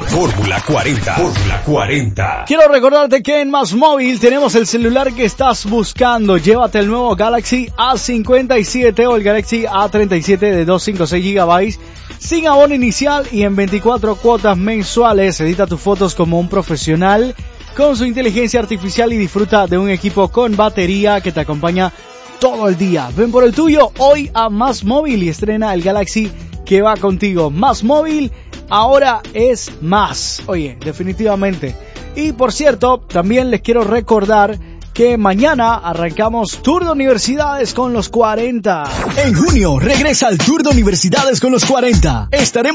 Fórmula 40. Fórmula 40. Quiero recordarte que en Más Móvil tenemos el celular que estás buscando. Llévate el nuevo Galaxy A57 o el Galaxy A37 de 256 GB sin abono inicial y en 24 cuotas mensuales. Edita tus fotos como un profesional con su inteligencia artificial y disfruta de un equipo con batería que te acompaña todo el día. Ven por el tuyo hoy a Más Móvil y estrena el Galaxy que va contigo. Más Móvil, ahora es más. Oye, definitivamente. Y por cierto, también les quiero recordar que mañana arrancamos Tour de Universidades con los 40. En junio regresa el Tour de Universidades con los 40. Estaremos